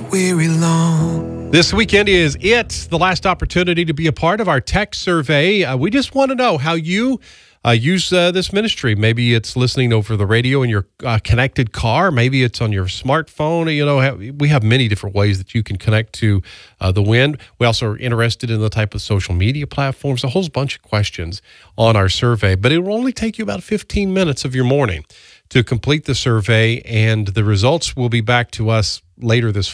weary long. This weekend is the last opportunity to be a part of our tech survey. We just want to know how you use this ministry. Maybe it's listening over the radio in your connected car. Maybe it's on your smartphone. You know, we have many different ways that you can connect to the Wind. We also are interested in the type of social media platforms, a whole bunch of questions on our survey. But it will only take you about 15 minutes of your morning to complete the survey, and the results will be back to us later this